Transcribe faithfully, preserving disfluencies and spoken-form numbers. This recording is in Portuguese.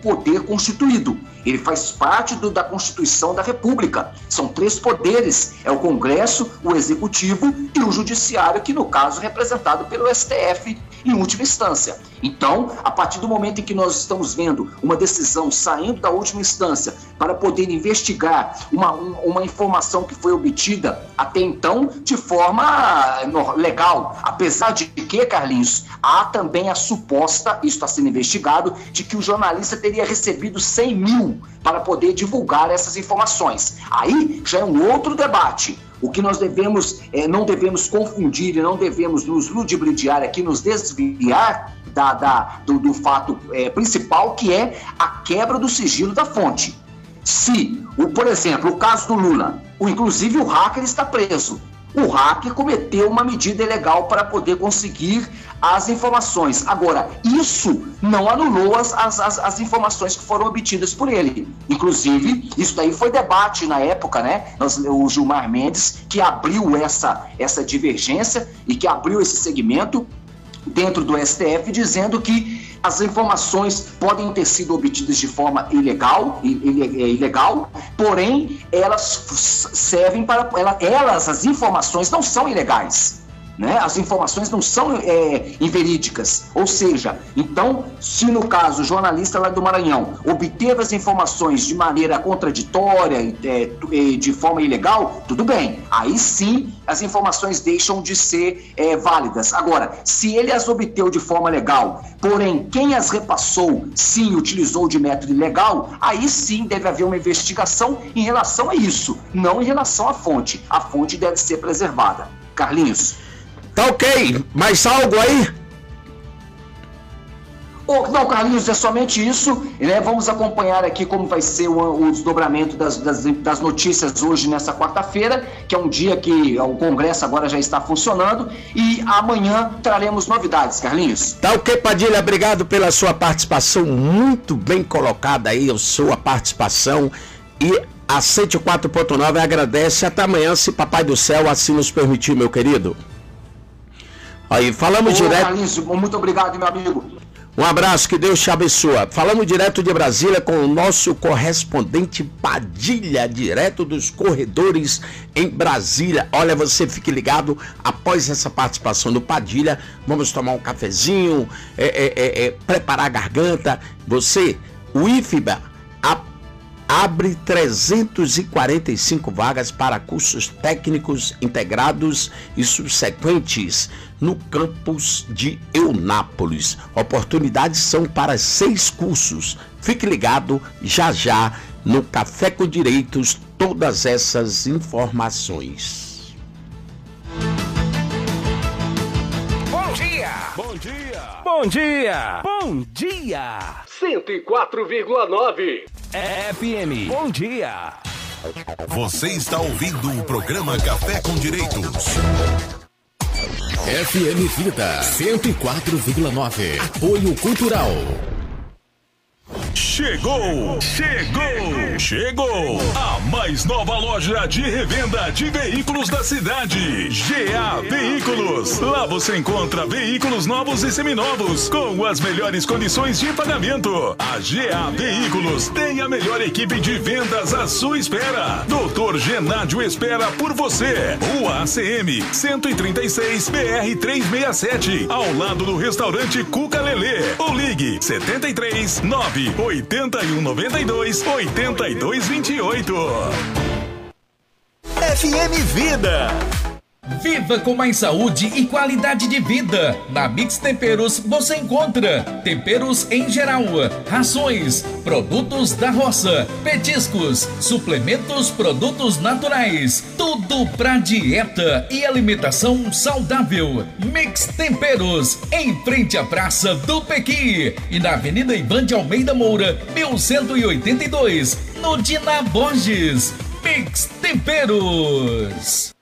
poder constituído. Ele faz parte do, da Constituição da República. São três poderes, é o Congresso, o Executivo e o Judiciário, que no caso é representado pelo S T F em última instância. Então, a partir do momento em que nós estamos vendo uma decisão saindo da última instância para poder investigar uma, uma informação que foi obtida até então de forma legal, apesar de que, Carlinhos, há também a suposta, isso está sendo investigado, de que o jornalista teria recebido cem mil para poder divulgar essas informações. Aí já é um outro debate. O que nós devemos, é, não devemos confundir e não devemos nos ludibriar aqui, nos desviar da, da, do, do fato é, principal, que é a quebra do sigilo da fonte. Se, o, por exemplo, o caso do Lula, o, inclusive o hacker está preso. O hacker cometeu uma medida ilegal para poder conseguir as informações. Agora, isso não anulou as, as, as informações que foram obtidas por ele. Inclusive, isso daí foi debate na época, né? O Gilmar Mendes, que abriu essa, essa divergência e que abriu esse segmento dentro do S T F, dizendo que as informações podem ter sido obtidas de forma ilegal, ilegal, porém elas servem para elas, as informações não são ilegais, né? As informações não são é, inverídicas, ou seja, então, se no caso o jornalista lá do Maranhão obteve as informações de maneira contraditória, é, de forma ilegal, tudo bem, aí sim as informações deixam de ser é, válidas. Agora, se ele as obteve de forma legal, porém quem as repassou sim utilizou de método ilegal, aí sim deve haver uma investigação em relação a isso, não em relação à fonte. A fonte deve ser preservada. Carlinhos. Tá ok, mais algo aí? Oh, não, Carlinhos, é somente isso, né? Vamos acompanhar aqui como vai ser o, o desdobramento das, das, das notícias hoje, nessa quarta-feira, que é um dia que o Congresso agora já está funcionando, e amanhã traremos novidades, Carlinhos. Tá ok, Padilha, obrigado pela sua participação, muito bem colocada aí a sua participação, e a cento e quatro ponto nove agradece. Até amanhã, se Papai do Céu assim nos permitir, meu querido. Aí, falamos Ô, direto... Carlinhos, muito obrigado, meu amigo. Um abraço, que Deus te abençoe. Falamos direto de Brasília com o nosso correspondente Padilha, direto dos corredores em Brasília. Olha, você fique ligado, após essa participação do Padilha, vamos tomar um cafezinho, é, é, é, é, preparar a garganta. Você, o I F B A, a abre trezentas e quarenta e cinco vagas para cursos técnicos integrados e subsequentes no campus de Eunápolis. Oportunidades são para seis cursos. Fique ligado, já já no Café com Direitos, todas essas informações. Bom dia! Bom dia! Bom dia! Bom dia! cento e quatro vírgula nove F M. Bom dia! Você está ouvindo o programa Café com Direitos. F M Vida cento e quatro vírgula nove. Apoio Cultural. Chegou, chegou, chegou a mais nova loja de revenda de veículos da cidade, G A Veículos. Lá você encontra veículos novos e seminovos com as melhores condições de pagamento. A G A Veículos tem a melhor equipe de vendas à sua espera. doutor Genádio espera por você. Rua A C M cento e trinta e seis, B R trezentos e sessenta e sete, ao lado do restaurante Cuca Lelê. Ou ligue setenta e três, nove oitenta e um, noventa e dois, oitenta e dois, vinte e oito. F M Vida. Viva com mais saúde e qualidade de vida. Na Mix Temperos você encontra temperos em geral, rações, produtos da roça, petiscos, suplementos, produtos naturais, tudo pra dieta e alimentação saudável. Mix Temperos, em frente à Praça do Pequi e na Avenida Ivan de Almeida Moura, mil cento e oitenta e dois, no Dina Borges. Mix Temperos.